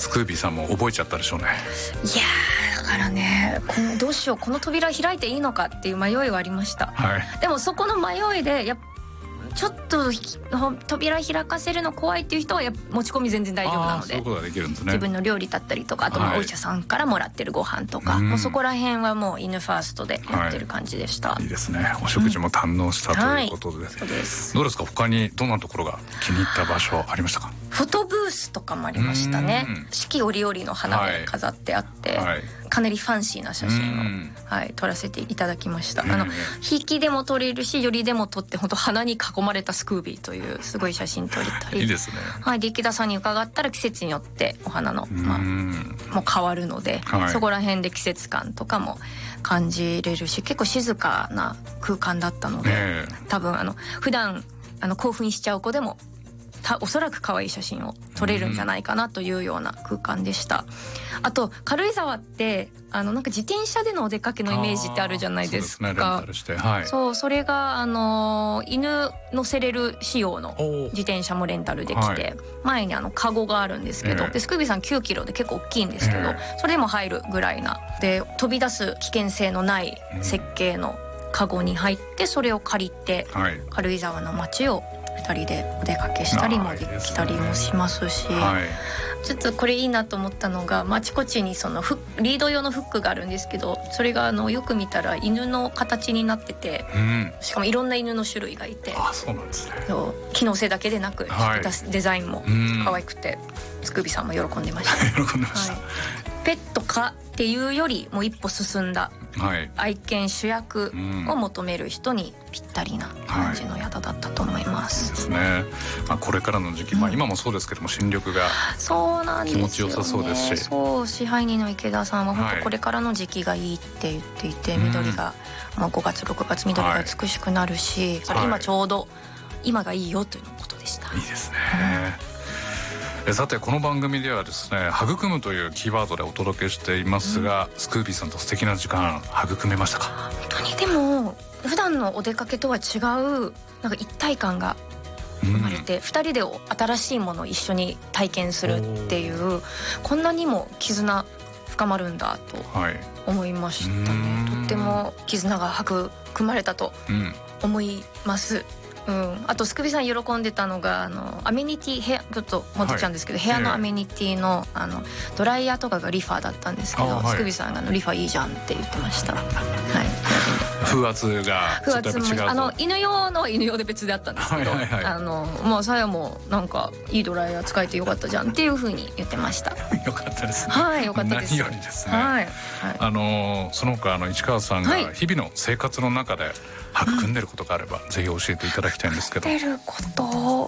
スクービーさんも覚えちゃったでしょうね。 いやだからね、どうしよう、この扉開いていいのかっていう迷いはありました、 はい、 でもそこの迷いでちょっと扉開かせるの怖いっていう人は持ち込み全然大丈夫なので、 そういうことができるんですね。 自分の料理だったりとか、あとお医者さんからもらってるご飯とか、もうそこら辺はもう犬ファーストでやってる感じでした、 いいですね。お食事も堪能したということで、 そうです。 どうですか、他にどんなところが気に入った場所ありましたか？ フォトブースとかもありましたね。四季折々の花で飾ってあって、かなりファンシーな写真を、撮らせていただきました。引きでも撮れるし、寄りでも撮って、本当花に囲まれたスクービーというすごい写真撮れたり。 いいですね。 はい、で池田さんに伺ったら季節によってお花の、もう変わるので、そこら辺で季節感とかも感じれるし、結構静かな空間だったので、多分普段興奮しちゃう子でもおそらく可愛い写真を撮れるんじゃないかなというような空間でした。あと軽井沢ってなんか自転車でのお出かけのイメージってあるじゃないですか。 そうですね、レンタルして、はい、 そうそれが犬乗せれる仕様の自転車もレンタルできて、前にカゴがあるんですけど、でスクービーさん9キロで結構大きいんですけど、それでも入るぐらいなで、飛び出す危険性のない設計のカゴに入って、それを借りて、軽井沢の街を2人でお出かけしたりもできたりもしますし、ちょっとこれいいなと思ったのが、あちこちにそのリード用のフックがあるんですけど、それがよく見たら犬の形になってて、しかもいろんな犬の種類がいて、 そうなんですね。 機能性だけでなく、デザインも可愛くて、スクービーさんも喜んでました喜んでました、 ペットかっていうよりもう一歩進んだ愛犬主役を求める人にぴったりな感じの宿だったと思います。 ですね。これからの時期、今もそうですけども、新緑が気持ちよさそうですし、 そう支配人の池田さんは本当これからの時期がいいって言っていて、緑が5月6月緑が美しくなるし、それ今ちょうど今がいいよということでした。 いいですね。さてこの番組ではですね、育むというキーワードでお届けしていますが、スクービーさんと素敵な時間育めましたか？ 本当にでも普段のお出かけとは違うなんか一体感が生まれて、2人で新しいものを一緒に体験するっていう、こんなにも絆深まるんだと思いましたね。とっても絆が育まれたと思います、あとスクビさん喜んでたのがアメニティ部屋、ちょっと戻っちゃうんですけど、部屋のアメニティのドライヤーとかがリファーだったんですけど、スクビさんがリファーいいじゃんって言ってました。 風圧がちょっとやっぱ違うぞ。 犬用の犬用で別であったんですけど、さやもなんかいいドライヤー使えてよかったじゃんっていう風に言ってました。 よかったですね。 よかったです。 何よりですね。その他市川さんが日々の生活の中で育んでることがあれば、ぜひ教えていただきたいんですけど。 育んでること、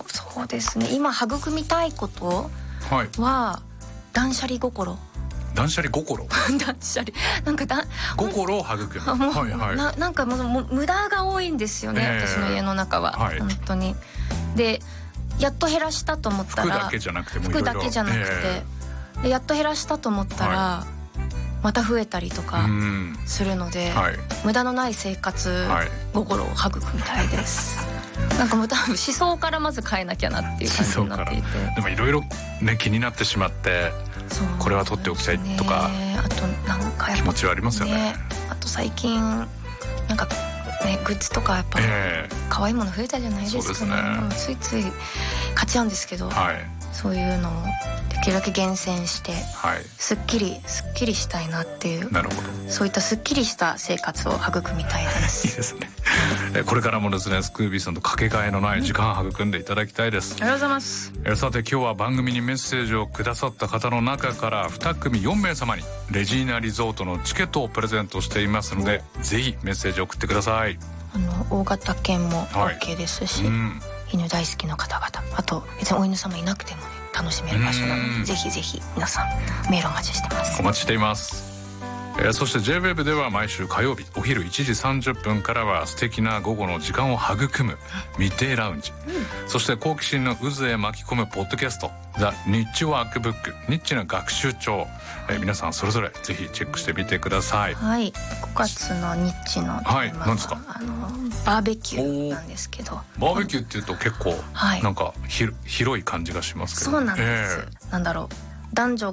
そうですね、今育みたいことは、断捨離心。 断捨離心断捨離なんか心を育む、 なんかもう無駄が多いんですよね、私の家の中は、本当に。でやっと減らしたと思ったら、 服だけじゃなくてでやっと減らしたと思ったら、また増えたりとかするので、無駄のない生活心を育みたいです。なんかもう多分思想からまず変えなきゃなっていう感じになっていて、 でもいろいろね気になってしまって、これは取っておきたいとか、 あとなんか気持ちはありますよね。 あと最近なんかグッズとかやっぱ可愛いもの増えたじゃないですかね。ついつい買っちゃうんですけど、そういうのをできるだけ厳選して、すっきりしたいなっていう、そういったすっきりした生活を育みたいです。 いいですね。これからもですね、スクービーさんとかけがえのない時間を育んでいただきたいです。 ありがとうございます。 さて今日は番組にメッセージをくださった方の中から2組4名様にレジーナリゾートのチケットをプレゼントしていますので、ぜひメッセージを送ってください。 大型犬も OK ですし、犬大好きの方々、あと別にお犬様いなくてもね楽しめる場所なので、ぜひぜひ皆さんメールお待ちしてます。 お待ちしています。そして J-WAVE では毎週火曜日お昼1時30分からは素敵な午後の時間を育むミッデイラウンジ、そして好奇心の渦へ巻き込むポッドキャストザ・ニッチワークブック、ニッチな学習帳、皆さんそれぞれぜひチェックしてみてください。 5月のニッチのテーマは、 何ですか？ バーベキューなんですけど、 バーベキューっていうと結構なんか広い感じがしますけど、 そうなんです、なんだろう、男女